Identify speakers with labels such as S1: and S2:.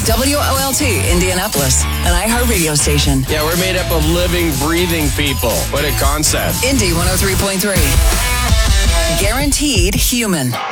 S1: WOLT Indianapolis, an iHeartRadio station.
S2: Yeah, we're made up of living, breathing people. What a concept.
S1: Indy 103.3. Guaranteed human.